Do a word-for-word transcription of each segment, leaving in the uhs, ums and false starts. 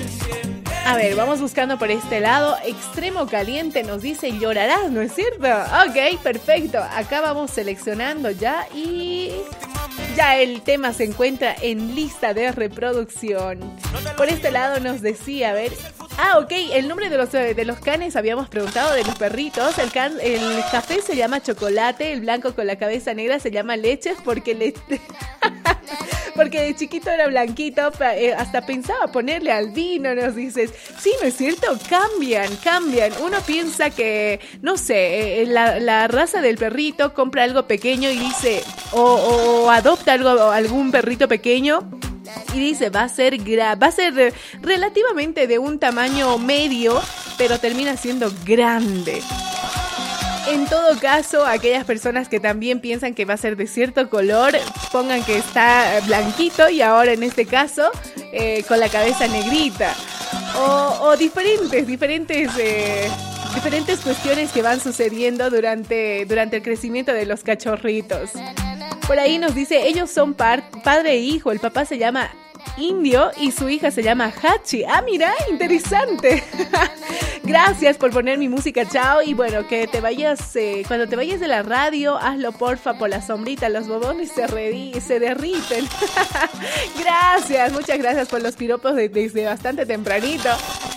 A ver, vamos buscando por este lado. Extremo caliente nos dice llorarás, ¿no es cierto? Ok, perfecto. Acá vamos seleccionando ya y ya el tema se encuentra en lista de reproducción. Por este lado nos decía, a ver... Ah, ok, el nombre de los, de los canes habíamos preguntado, de los perritos. El, can, el café se llama chocolate, el blanco con la cabeza negra se llama leches porque le... porque de chiquito era blanquito, hasta pensaba ponerle albino, nos dices. Sí, ¿no es cierto? Cambian, cambian. Uno piensa que, no sé, la, la raza del perrito compra algo pequeño y dice, o, o adopta algo, algún perrito pequeño y dice, va a ser gra- va a ser relativamente de un tamaño medio, pero termina siendo grande. En todo caso, aquellas personas que también piensan que va a ser de cierto color, pongan que está blanquito y ahora en este caso eh, con la cabeza negrita. O, o diferentes, diferentes, eh, diferentes cuestiones que van sucediendo durante, durante el crecimiento de los cachorritos. Por ahí nos dice, ellos son par- padre e hijo, el papá se llama Indio y su hija se llama Hachi. Ah, mira, interesante. Gracias por poner mi música, chao. Y bueno, que te vayas, eh, cuando te vayas de la radio, hazlo porfa por la sombrita, los bobones se, re- se derriten. Gracias, muchas gracias por los piropos de- desde bastante tempranito.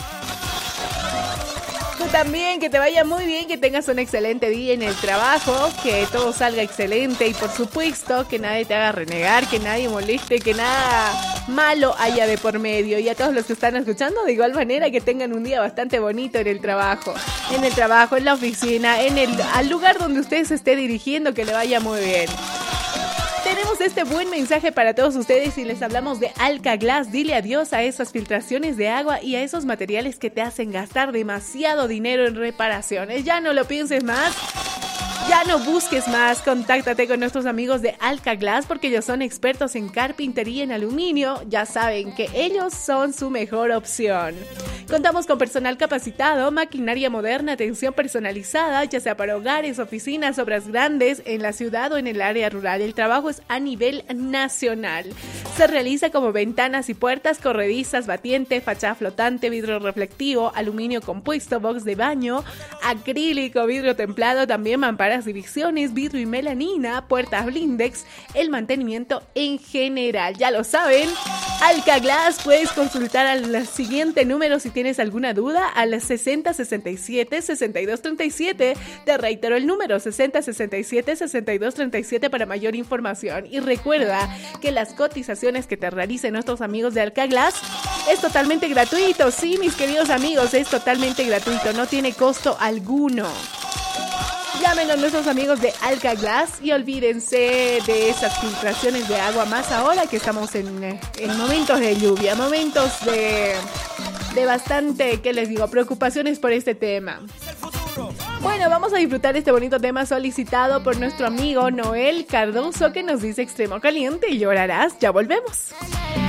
Tú también, que te vaya muy bien, que tengas un excelente día en el trabajo, que todo salga excelente y por supuesto que nadie te haga renegar, que nadie moleste, que nada malo haya de por medio. Y a todos los que están escuchando, de igual manera, que tengan un día bastante bonito en el trabajo, en el trabajo, en la oficina, en el al lugar donde usted se esté dirigiendo, que le vaya muy bien. Tenemos este buen mensaje para todos ustedes y les hablamos de Alka-Glass. Dile adiós a esas filtraciones de agua y a esos materiales que te hacen gastar demasiado dinero en reparaciones. Ya no lo pienses más. Ya no busques más, contáctate con nuestros amigos de Alka-Glass porque ellos son expertos en carpintería en aluminio. Ya saben que ellos son su mejor opción. Contamos con personal capacitado, maquinaria moderna, atención personalizada, ya sea para hogares, oficinas, obras grandes, en la ciudad o en el área rural. El trabajo es a nivel nacional. Se realiza como ventanas y puertas, corredizas, batiente, fachada flotante, vidrio reflectivo, aluminio compuesto, box de baño, acrílico, vidrio templado, también mamparas, divisiones, vidrio y melanina, puertas blindex, el mantenimiento en general. Ya lo saben, Alka-Glass. Puedes consultar al siguiente número si tienes alguna duda, al sesenta sesenta y siete sesenta y dos treinta y siete. Te reitero el número sesenta sesenta y siete sesenta y dos treinta y siete para mayor información. Y recuerda que las cotizaciones que te realicen nuestros amigos de Alka-Glass es totalmente gratuito. Sí, mis queridos amigos, es totalmente gratuito, no tiene costo alguno. Llámenos nuestros amigos de Alka-Glass y olvídense de esas filtraciones de agua, más ahora que estamos en, en momentos de lluvia, momentos de, de bastante, ¿qué les digo?, preocupaciones por este tema. Bueno, vamos a disfrutar este bonito tema solicitado por nuestro amigo Noel Cardoso, que nos dice Extremo Caliente y llorarás. Ya volvemos.